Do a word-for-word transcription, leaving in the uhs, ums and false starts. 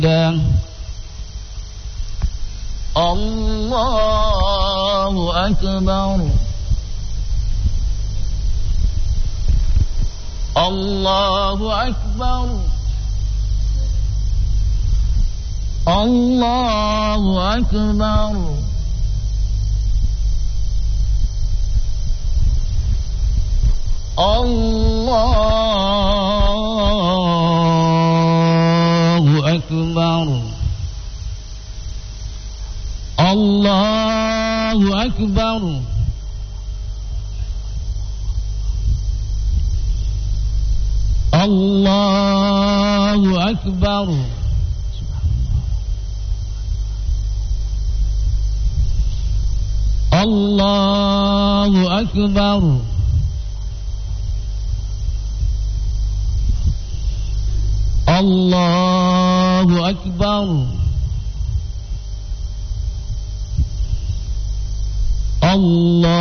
Allahu Akbar. Allahu Akbar. Allahu Akbar. Allahu Akbar. Allahu Akbar. Allahu Akbar. Allahu Akbar. Allahu Akbar. Allah